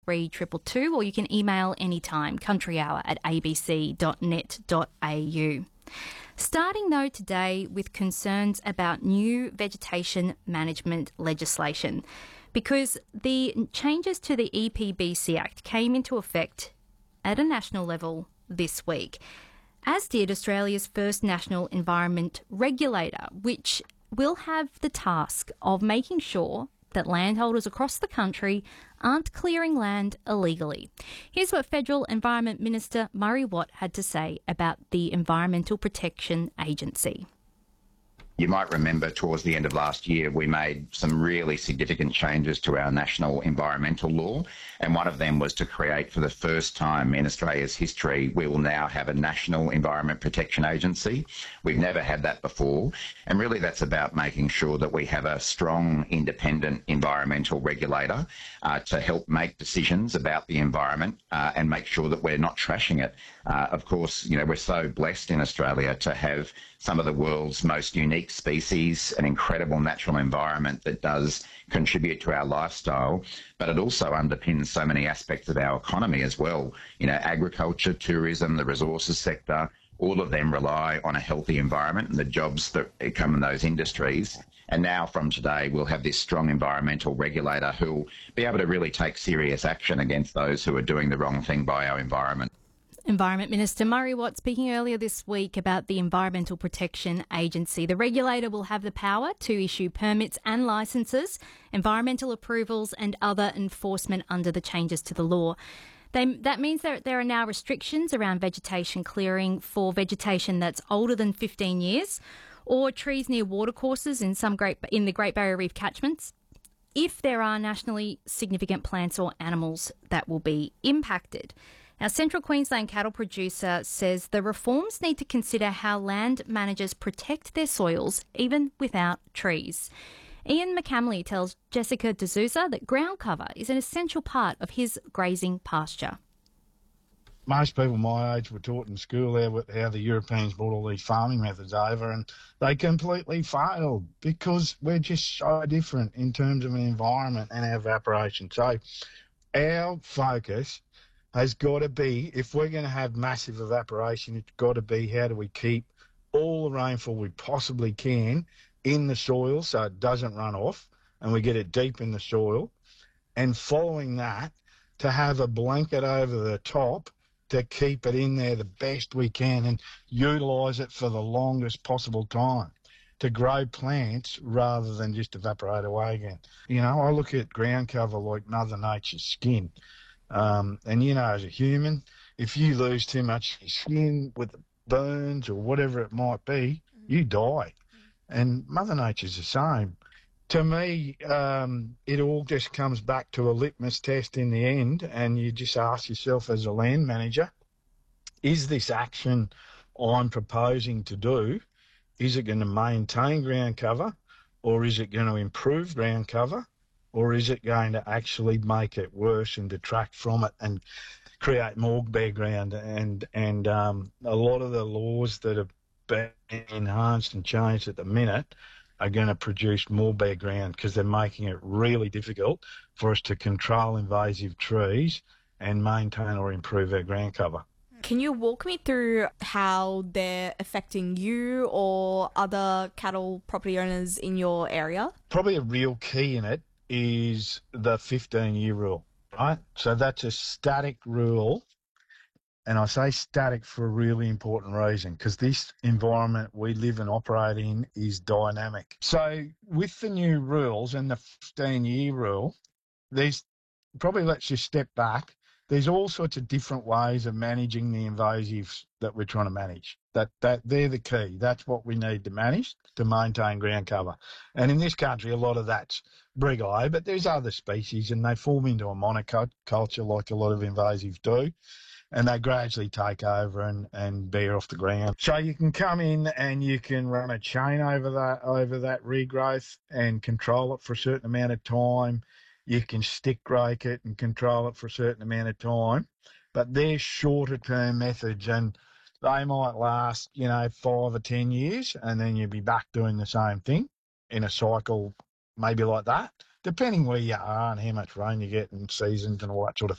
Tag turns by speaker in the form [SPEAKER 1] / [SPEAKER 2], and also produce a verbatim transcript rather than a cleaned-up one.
[SPEAKER 1] three two two two, or you can email anytime, countryhour at a b c dot net dot a u. Starting though today with concerns about new vegetation management legislation, because the changes to the E P B C Act came into effect at a national level this week, as did Australia's first national environment regulator, which will have the task of making sure that landholders across the country aren't clearing land illegally. Here's what Federal Environment Minister Murray Watt had to say about the Environmental Protection Agency.
[SPEAKER 2] You might remember towards the end of last year, we made some really significant changes to our national environmental law, and one of them was to create, for the first time in Australia's history, we will now have a National Environment Protection Agency. We've never had that before, and really that's about making sure that we have a strong, independent environmental regulator uh, to help make decisions about the environment uh, and make sure that we're not trashing it. Uh, of course, you know, we're so blessed in Australia to have some of the world's most unique species, an incredible natural environment that does contribute to our lifestyle, but it also underpins so many aspects of our economy as well. You know, agriculture, tourism, the resources sector, all of them rely on a healthy environment and the jobs that come in those industries. And now from today, we'll have this strong environmental regulator who'll be able to really take serious action against those who are doing the wrong thing by our environment.
[SPEAKER 1] Environment Minister Murray Watt speaking earlier this week about the Environmental Protection Agency. The regulator will have the power to issue permits and licences, environmental approvals and other enforcement under the changes to the law. They, that means that there are now restrictions around vegetation clearing for vegetation that's older than fifteen years, or trees near watercourses in some great in the Great Barrier Reef catchments, if there are nationally significant plants or animals that will be impacted. Now, Central Queensland cattle producer says the reforms need to consider how land managers protect their soils even without trees. Ian McCamley tells Jessica D'Souza that ground cover is an essential part of his grazing pasture.
[SPEAKER 3] Most people my age were taught in school there how the Europeans brought all these farming methods over, and they completely failed because we're just so different in terms of an environment and our evaporation. So our focus has got to be, if we're going to have massive evaporation, it's got to be how do we keep all the rainfall we possibly can in the soil so it doesn't run off and we get it deep in the soil, and following that to have a blanket over the top to keep it in there the best we can and utilise it for the longest possible time to grow plants rather than just evaporate away again. You know, I look at ground cover like Mother Nature's skin. Um, and, you know, as a human, if you lose too much skin with burns or whatever it might be, you die. And Mother Nature's the same. To me, um, it all just comes back to a litmus test in the end, and you just ask yourself as a land manager, is this action I'm proposing to do, is it going to maintain ground cover, or is it going to improve ground cover? Or is it going to actually make it worse and detract from it and create more bare ground? And and um, a lot of the laws that have been enhanced and changed at the minute are going to produce more bare ground because they're making it really difficult for us to control invasive trees and maintain or improve our ground cover.
[SPEAKER 4] Can you walk me through how they're affecting you or other cattle property owners in your area?
[SPEAKER 3] Probably a real key in it is the fifteen-year rule, right? So that's a static rule, and I say static for a really important reason, because this environment we live and operate in is dynamic. So with the new rules and the fifteen-year rule, there's probably, let's just step back, there's all sorts of different ways of managing the invasives that we're trying to manage. That that they're the key. That's what we need to manage to maintain ground cover. And in this country, a lot of that's brigeye, but there's other species, and they form into a monoculture like a lot of invasives do, and they gradually take over and, and bear off the ground. So you can come in and you can run a chain over that over that regrowth and control it for a certain amount of time. You can stick rake it and control it for a certain amount of time, but they're shorter term methods, and they might last, you know, five or ten years, and then you'll be back doing the same thing in a cycle, maybe like that, depending where you are and how much rain you get and seasons and all that sort of